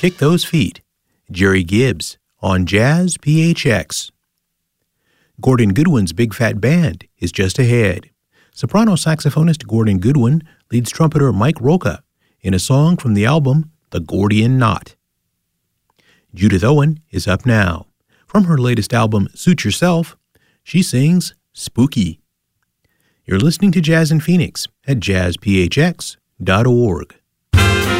Kick Those Feet, Jerry Gibbs on Jazz PHX. Gordon Goodwin's Big Fat Band is just ahead. Soprano saxophonist Gordon Goodwin leads trumpeter Mike Roca in a song from the album The Gordian Knot. Judith Owen is up now. From her latest album, Suit Yourself, she sings Spooky. You're listening to Jazz in Phoenix at jazzphx.org.